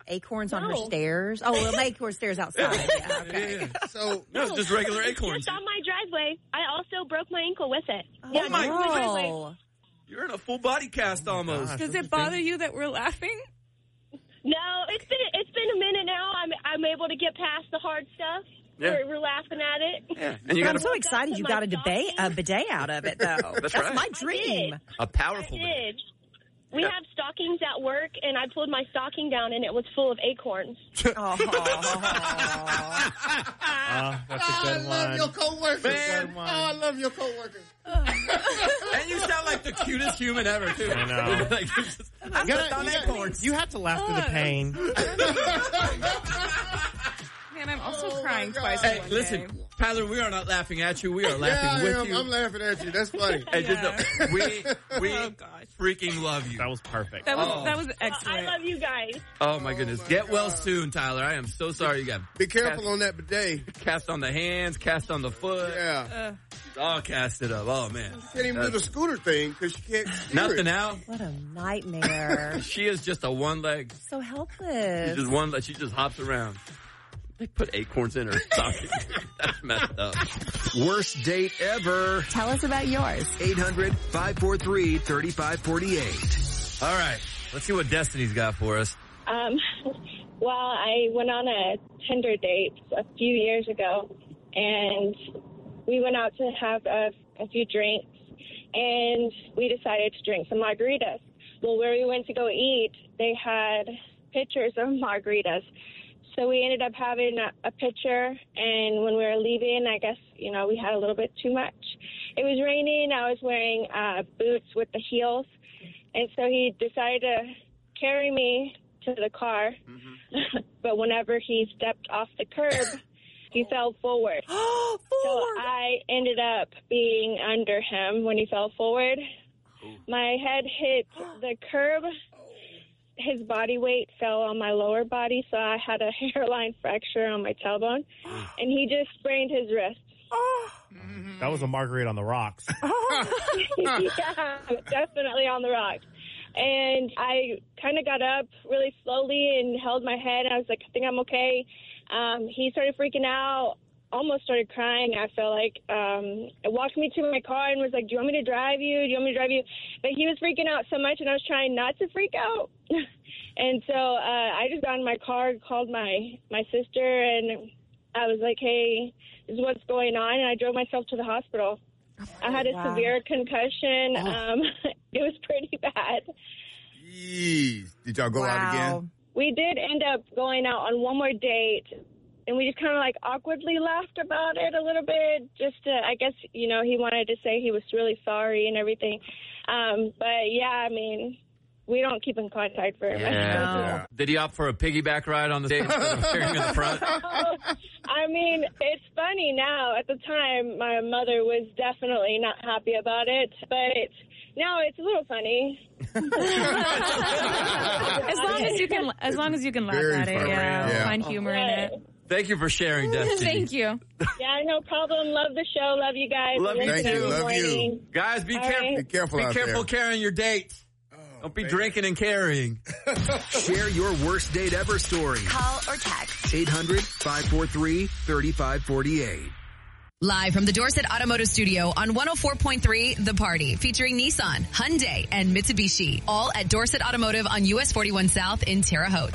Acorns on her stairs? Oh, well, acorn stairs outside. Yeah, okay. Yeah. So no, just regular acorns. Just on my driveway. I also broke my ankle with it. Oh, my God. You're in a full body cast almost. Does it bother you that we're laughing? No, it's been a minute now. I'm able to get past the hard stuff. Yeah. We're laughing at it. Yeah. And you But got I'm so excited you got a bidet out of it, though. That's That's right. my dream. A powerful I bidet. did. We have stockings at work, and I pulled my stocking down, and it was full of acorns. Oh. That's a good I love your coworkers. Man. I love your coworkers. And you sound like the cutest human ever, too. I know. Like, I'm just on acorns. You have to laugh through the pain. Man, I'm also crying twice Hey, in one listen, day. Tyler, we are not laughing at you. We are laughing with you. I'm laughing at you. That's funny. Hey, just know, we Oh, gosh. freaking love you. That was perfect. That was I excellent. love you guys. Oh my goodness. Get well soon, Tyler. I am so sorry you got Be careful on that bidet. cast on the hands, cast on the foot. Yeah. All casted up. Oh man. Can't even do the scooter thing because you can't steer Nothing it. out. What a nightmare. She is just a one leg. So helpless. She's just one leg. She just hops around. They put acorns in her stocking. That's messed up. Worst date ever. Tell us about yours. 800-543-3548. All right. Let's see what Destiny's got for us. Well, I went on a Tinder date a few years ago, and we went out to have a few drinks, and we decided to drink some margaritas. Well, where we went to go eat, they had pictures of margaritas. So we ended up having a picture, and when we were leaving, I guess, we had a little bit too much. It was raining. I was wearing boots with the heels, and so he decided to carry me to the car. Mm-hmm. But whenever he stepped off the curb, he fell forward. So I ended up being under him when he fell forward. My head hit the curb. His body weight fell on my lower body, so I had a hairline fracture on my tailbone, and he just sprained his wrist. That was a margarita on the rocks. Yeah, definitely on the rocks. And I kind of got up really slowly and held my head, and I was like, I think I'm okay. He started freaking out, almost started crying. I felt like it walked me to my car and was like, do you want me to drive you? Do you want me to drive you? But he was freaking out so much, and I was trying not to freak out. And so I just got in my car, called my sister, and I was like, hey, this is what's going on. And I drove myself to the hospital. I had a severe concussion. It was pretty bad. Jeez. Did y'all go out again? We did end up going out on one more date, and we just kind of like awkwardly laughed about it a little bit. Just to, I guess, he wanted to say he was really sorry and everything. But yeah, I mean, we don't keep in contact very much. Yeah. Did he opt for a piggyback ride on the date instead of carrying in the front? I mean, it's funny now. At the time, my mother was definitely not happy about it, but now it's a little funny. as long as you can laugh Very at it, funny, yeah. find humor in it. Thank you for sharing, Destiny. Thank you. Yeah, no problem. Love the show. Love you guys. Love you Thank too. you. Love you. Guys, be All careful. right. Be careful Be out careful there. carrying your date. Don't be drinking and carrying. Share your worst date ever story. Call or text. 800-543-3548. Live from the Dorset Automotive Studio on 104.3 The Party, featuring Nissan, Hyundai, and Mitsubishi. All at Dorset Automotive on US 41 South in Terre Haute.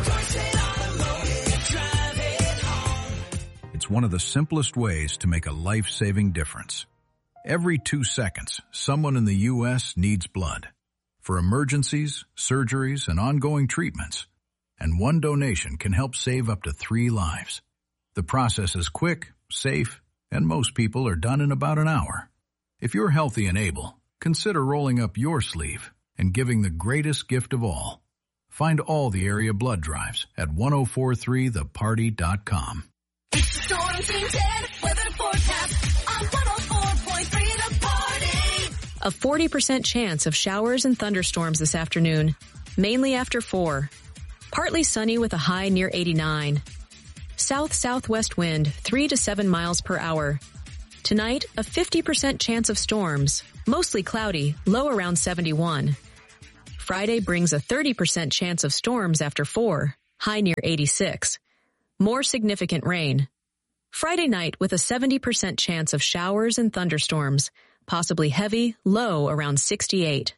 It's one of the simplest ways to make a life-saving difference. Every 2 seconds, someone in the U.S. needs blood for emergencies, surgeries, and ongoing treatments. And one donation can help save up to 3 lives. The process is quick, safe, and most people are done in about an hour. If you're healthy and able, consider rolling up your sleeve and giving the greatest gift of all. Find all the area blood drives at 1043theparty.com. Storm Team 10 weather forecast on 104.3 The Party. A 40% chance of showers and thunderstorms this afternoon, mainly after 4. Partly sunny with a high near 89. South-southwest wind 3 to 7 miles per hour. Tonight, a 50% chance of storms, mostly cloudy, low around 71. Friday brings a 30% chance of storms after 4. high near 86. More significant rain. Friday night with a 70% chance of showers and thunderstorms, possibly heavy, low around 68.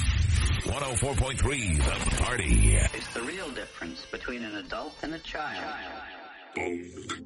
104.3 The Party. It's the real difference between an adult and a child.